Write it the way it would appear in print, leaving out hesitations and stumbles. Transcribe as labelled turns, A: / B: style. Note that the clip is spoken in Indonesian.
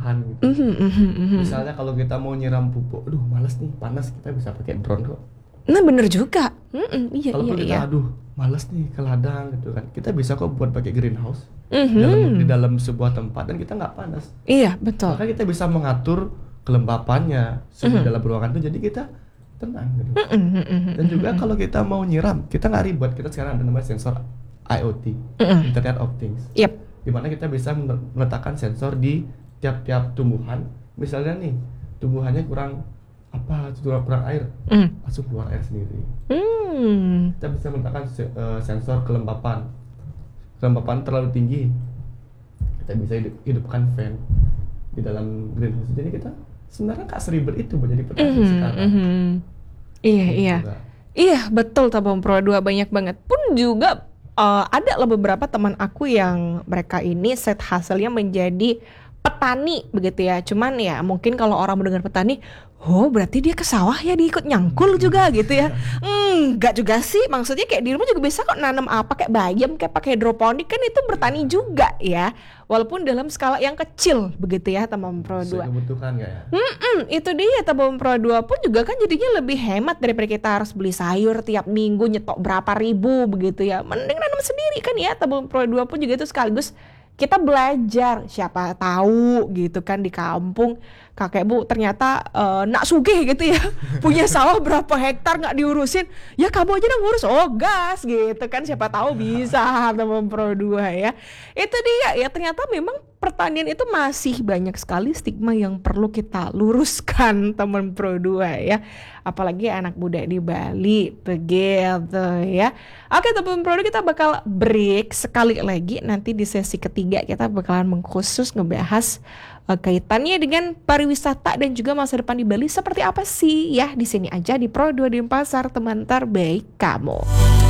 A: tumbuhan gitu. Misalnya kalau kita mau nyiram pupuk, aduh malas nih, panas, kita bisa pakai drone kok.
B: Nah bener juga. Iya
A: Kalaupun kita
B: iya.
A: aduh malas nih ke ladang gitu kan, kita bisa kok buat pakai greenhouse
B: Mhm.
A: di dalam sebuah tempat dan kita nggak panas.
B: Iya betul.
A: Maka kita bisa mengatur kelembapannya suhu dalam ruangan itu, jadi kita tenang gitu. Dan juga kalau kita mau nyiram, kita nggak ribet. Kita sekarang ada namanya sensor IoT, Internet of Things,
B: Yep.
A: di mana kita bisa meletakkan sensor di tiap-tiap tumbuhan. Misalnya nih, tumbuhannya kurang kurang air, langsung keluar air sendiri. Kita bisa meletakkan sensor kelembapan. Kelembapan terlalu tinggi, kita bisa hidupkan fan di dalam greenhouse. Jadi kita sebenarnya nggak seribet itu buat jadi petani sekarang.
B: Iya
A: Gitu
B: iya.
A: juga.
B: Iya betul Tabung Pro 2 banyak banget. Pun juga ada lah beberapa teman aku yang mereka ini set hasilnya menjadi petani begitu ya. Cuman ya mungkin kalau orang mendengar petani, oh berarti dia ke sawah ya, dia ikut nyangkul juga gitu ya. Enggak juga sih, maksudnya kayak di rumah juga bisa kok nanam apa kayak bayam, kayak pakai hidroponik kan itu bertani juga ya. Walaupun dalam skala yang kecil begitu ya Tabung Pro 2.
A: Sesuai kebutuhan nggak ya?
B: Itu dia Tabung Pro 2 pun juga kan jadinya lebih hemat daripada kita harus beli sayur tiap minggu nyetok berapa ribu begitu ya. Mending nanam sendiri kan ya. Tabung Pro 2 pun juga itu sekaligus kita belajar, siapa tahu gitu kan di kampung kakek bu ternyata nak sugih gitu ya, punya sawah berapa hektar nggak diurusin, ya kamu aja yang ngurus, oh gas gitu kan, siapa tahu bisa Tabung Pro 2 ya. Itu dia ya, ternyata memang pertanian itu masih banyak sekali stigma yang perlu kita luruskan Tabung Pro 2 ya, apalagi anak muda di Bali begitu ya. Oke Tabung Pro 2 kita bakal break sekali lagi, nanti di sesi ketiga kita bakalan mengkhusus ngebahas kaitannya dengan pariwisata dan juga masa depan di Bali seperti apa sih ya, di sini aja di Pro 2 Denpasar, teman terbaik kamu.